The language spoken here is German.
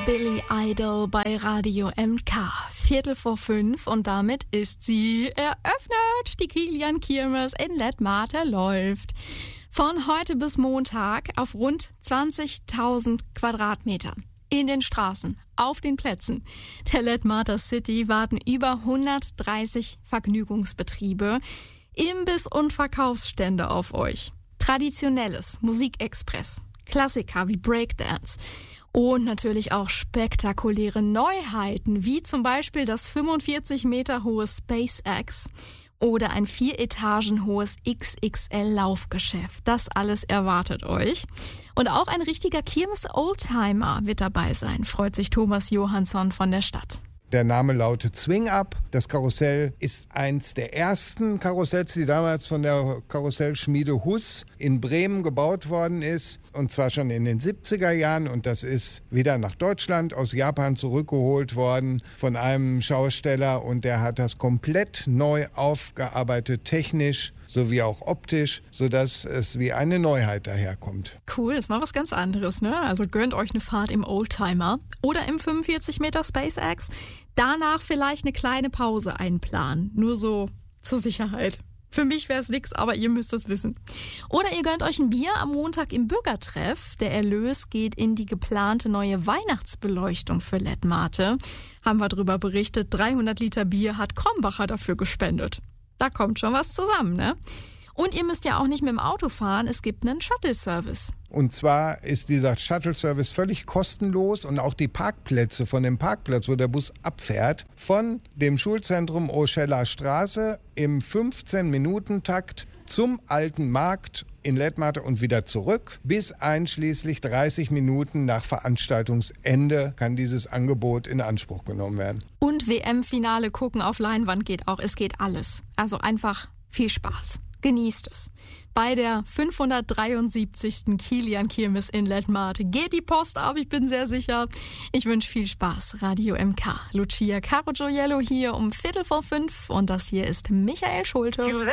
Billy Idol bei Radio MK. 4:45 und damit ist sie eröffnet. Die Kilian Kirmes in Letmathe läuft. Von heute bis Montag auf rund 20.000 Quadratmeter. In den Straßen, auf den Plätzen der Letmathe City warten über 130 Vergnügungsbetriebe, Imbiss- und Verkaufsstände auf euch. Traditionelles Musikexpress, Klassiker wie Breakdance und natürlich auch spektakuläre Neuheiten, wie zum Beispiel das 45 Meter hohe SpaceX oder ein 4 Etagen hohes XXL-Laufgeschäft. Das alles erwartet euch. Und auch ein richtiger Kirmes-Oldtimer wird dabei sein, freut sich Thomas Johansson von der Stadt. Der Name lautet Swing Up. Das Karussell ist eins der ersten Karussells, die damals von der Karussellschmiede Huss in Bremen gebaut worden ist. Und zwar schon in den 70er Jahren. Und das ist wieder nach Deutschland aus Japan zurückgeholt worden von einem Schausteller. Und der hat das komplett neu aufgearbeitet, technisch sowie auch optisch, sodass es wie eine Neuheit daherkommt. Cool, ist mal was ganz anderes, ne? Also gönnt euch eine Fahrt im Oldtimer oder im 45 Meter SpaceX. Danach vielleicht eine kleine Pause einplanen. Nur so zur Sicherheit. Für mich wäre es nix, aber ihr müsst es wissen. Oder ihr gönnt euch ein Bier am Montag im Bürgertreff. Der Erlös geht in die geplante neue Weihnachtsbeleuchtung für Letmathe. Haben wir drüber berichtet, 300 Liter Bier hat Krombacher dafür gespendet. Da kommt schon was zusammen, ne? Und ihr müsst ja auch nicht mit dem Auto fahren, es gibt einen Shuttle-Service. Und zwar ist dieser Shuttle-Service völlig kostenlos und auch die Parkplätze von dem Parkplatz, wo der Bus abfährt, von dem Schulzentrum Oscheller Straße im 15-Minuten-Takt zum Alten Markt in Letmathe und wieder zurück. Bis einschließlich 30 Minuten nach Veranstaltungsende kann dieses Angebot in Anspruch genommen werden. Und WM-Finale gucken auf Leinwand geht auch. Es geht alles. Also einfach viel Spaß. Genießt es. Bei der 573. Kilian Kirmes in Letmathe geht die Post ab, ich bin sehr sicher. Ich wünsche viel Spaß. Radio MK. Lucia Caro Gioiello hier um 4:45 und das hier ist Michael Schulte.